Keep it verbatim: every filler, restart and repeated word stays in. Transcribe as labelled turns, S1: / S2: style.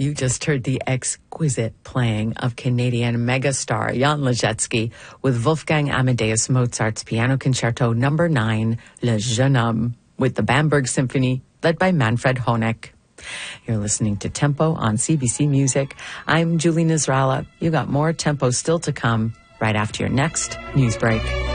S1: You just heard the exquisite playing of Canadian megastar Jan Ležecký with Wolfgang Amadeus Mozart's Piano Concerto Number nine, Le Jeune Homme, with the Bamberg Symphony, led by Manfred Honeck. You're listening to Tempo on C B C Music. I'm Julie Nasrallah. You got more Tempo still to come right after your next news break.